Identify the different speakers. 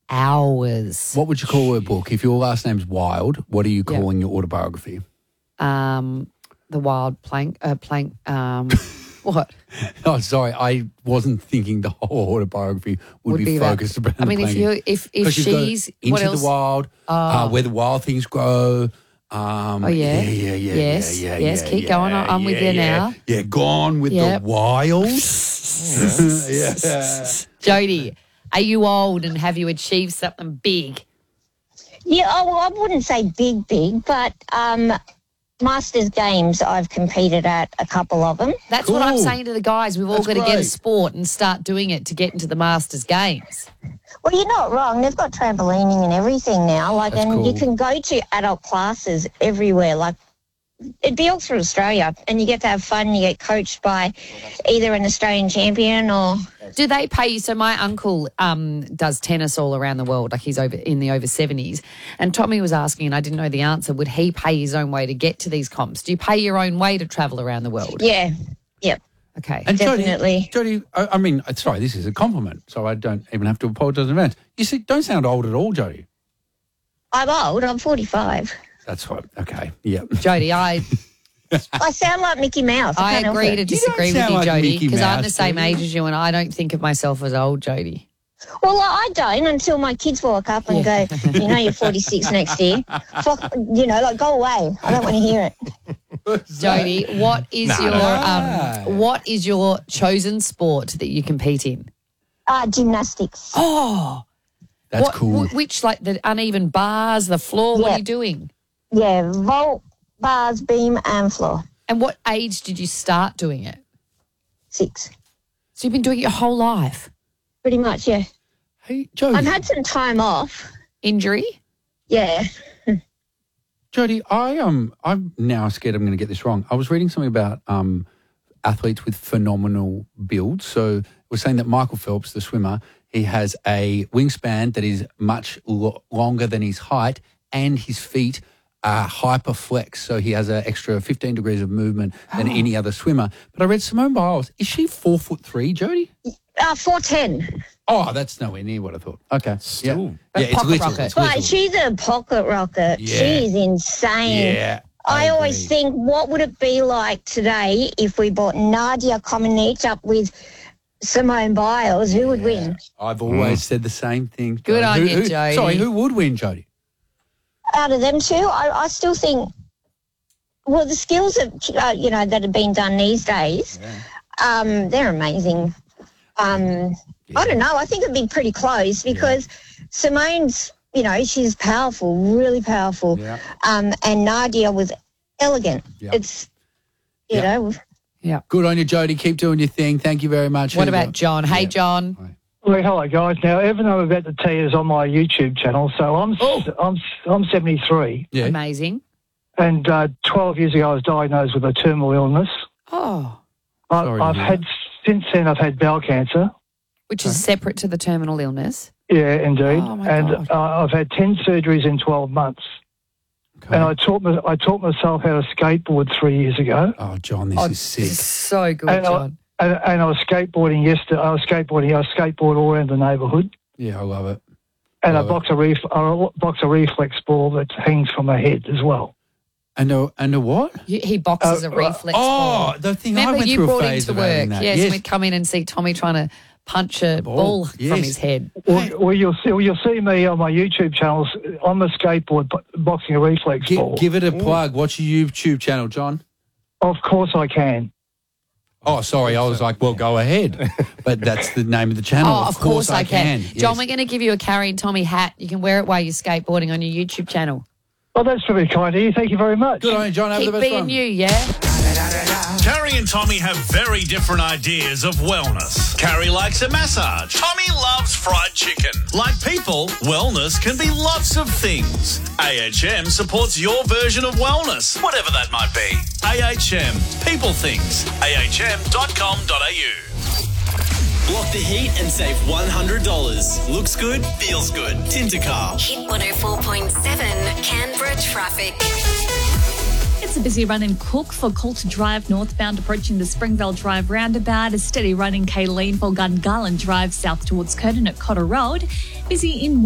Speaker 1: hours.
Speaker 2: What would you call a book? If your last name's Wild, what are you calling your autobiography?
Speaker 1: The Wild Plank. What?
Speaker 2: Oh, sorry, I wasn't thinking the whole autobiography would be focused around.
Speaker 1: I mean, if she's
Speaker 2: Into
Speaker 1: what else?
Speaker 2: the wild, where the wild things grow.
Speaker 1: Yes. Keep going. I'm with you now.
Speaker 2: Yeah, Gone with the Wild.
Speaker 1: Jody, are you old and have you achieved something big?
Speaker 3: Yeah, well, I wouldn't say big, but Masters Games I've competed at a couple of them.
Speaker 1: That's what I'm saying to the guys. We've all got to get a sport and start doing it to get into the Masters Games.
Speaker 3: Well, you're not wrong. They've got trampolining and everything now. You can go to adult classes everywhere. Like, it'd be all through Australia, and you get to have fun. You get coached by either an Australian champion or...
Speaker 1: Do they pay you? So my uncle does tennis all around the world, like he's in the over 70s. And Tommy was asking, and I didn't know the answer, would he pay his own way to get to these comps? Do you pay your own way to travel around the world?
Speaker 3: Yeah, yep.
Speaker 1: Okay.
Speaker 2: And
Speaker 3: definitely.
Speaker 2: Jody, I mean, sorry, this is a compliment, so I don't even have to apologise in advance. You see, don't sound old at all, Jody.
Speaker 3: I'm old. I'm 45.
Speaker 2: That's right. Okay. Yeah.
Speaker 1: Jody, I
Speaker 3: sound like Mickey Mouse.
Speaker 1: I agree to disagree with you,
Speaker 2: like
Speaker 1: Jody, because I'm the
Speaker 2: Mouse,
Speaker 1: same
Speaker 2: do you?
Speaker 1: age as you, and I don't think of myself as old, Jody.
Speaker 3: Well, I don't until my kids walk up and go, you're 46 next year. Fuck, go away. I don't want to hear it.
Speaker 1: Jody, what is your chosen sport that you compete in?
Speaker 3: Gymnastics.
Speaker 1: Oh,
Speaker 2: that's cool.
Speaker 1: Which, like the uneven bars, the floor? What are you doing?
Speaker 3: Yeah, vault, bars, beam, and floor.
Speaker 1: And what age did you start doing it?
Speaker 3: 6.
Speaker 1: So you've been doing it your whole life?
Speaker 3: Pretty much, yeah.
Speaker 2: Hey, Jody.
Speaker 3: I've had some time off.
Speaker 1: Injury?
Speaker 3: Yeah.
Speaker 2: Jody, I'm now scared I'm going to get this wrong. I was reading something about athletes with phenomenal builds. So we're saying that Michael Phelps, the swimmer, he has a wingspan that is much longer than his height, and his feet are hyperflex. So he has an extra 15 degrees of movement than any other swimmer. But I read Simone Biles. Is she 4'3", Jody?
Speaker 3: 4'10".
Speaker 2: Oh, that's nowhere near what I thought. Okay.
Speaker 4: Still.
Speaker 2: Yeah, it's little.
Speaker 1: rocket.
Speaker 3: But she's a pocket rocket.
Speaker 2: Yeah.
Speaker 3: She is insane.
Speaker 2: Yeah.
Speaker 3: I always think, what would it be like today if we brought Nadia Comaneci up with Simone Biles? Who would win?
Speaker 2: I've always said the same thing.
Speaker 1: Good on you, Jody.
Speaker 2: Sorry, who would win, Jody?
Speaker 3: Out of them two, I still think, well, the skills that have been done these days, they're amazing. I don't know. I think it'd be pretty close because Simone's, she's powerful, really powerful.
Speaker 2: Yeah.
Speaker 3: And Nadia was elegant.
Speaker 2: Yeah.
Speaker 3: It's, you know.
Speaker 1: Yeah.
Speaker 2: Good on you, Jody. Keep doing your thing. Thank you very much.
Speaker 1: What about John? Hey, John.
Speaker 5: Well, hello, guys. Now, Evan I'm about to tell you is on my YouTube channel. So I'm 73.
Speaker 2: Yeah.
Speaker 1: Amazing.
Speaker 5: And 12 years ago, I was diagnosed with a terminal illness.
Speaker 1: Oh.
Speaker 5: Since then, I've had bowel cancer.
Speaker 1: Which is separate to the terminal illness.
Speaker 5: Yeah, indeed.
Speaker 1: Oh, my
Speaker 5: and
Speaker 1: God.
Speaker 5: I've had 10 surgeries in 12 months.
Speaker 2: Okay.
Speaker 5: And I taught myself how to skateboard 3 years ago.
Speaker 2: Oh, John, this is sick.
Speaker 1: So good,
Speaker 5: And
Speaker 1: John.
Speaker 5: I was skateboarding yesterday. I skateboard all around the neighbourhood.
Speaker 2: Yeah, I love it.
Speaker 5: And I box a reflex ball that hangs from my head as well.
Speaker 2: And a what?
Speaker 1: He boxes a reflex ball.
Speaker 2: Oh, the thing
Speaker 1: Remember,
Speaker 2: I went
Speaker 1: you
Speaker 2: through
Speaker 1: brought
Speaker 2: a
Speaker 1: him
Speaker 2: phase
Speaker 1: to
Speaker 2: of having
Speaker 1: work.
Speaker 2: that.
Speaker 1: Yes, we'd come in and see Tommy trying to punch a ball from his head.
Speaker 5: Well, you'll see me on my YouTube channels on the skateboard boxing a reflex ball.
Speaker 2: Give it a plug. What's your YouTube channel, John?
Speaker 5: Of course I can.
Speaker 2: Oh, sorry. I was like, well, go ahead. But that's the name of the channel.
Speaker 1: Oh, of course I can.
Speaker 2: Yes.
Speaker 1: John, we're going to give you a Carrie and Tommy hat. You can wear it while you're skateboarding on your YouTube channel.
Speaker 5: Well, that's very kind of you. Thank you very much.
Speaker 2: Good on you, John. Have
Speaker 1: Keep
Speaker 2: the best
Speaker 1: being
Speaker 2: one.
Speaker 1: you, yeah?
Speaker 4: Carrie and Tommy have very different ideas of wellness. Carrie likes a massage. Tommy loves fried chicken. Like people, wellness can be lots of things. AHM supports your version of wellness, whatever that might be. AHM. People things. ahm.com.au.
Speaker 6: Block the heat and save $100. Looks good, feels good. Tintercar.
Speaker 7: Hit 104.7 Canberra traffic.
Speaker 8: It's a busy run in Cook for Coulter Drive northbound approaching the Springvale Drive roundabout. A steady run in Kayleen for Gungahlin Drive south towards Curtin at Cotter Road. Busy in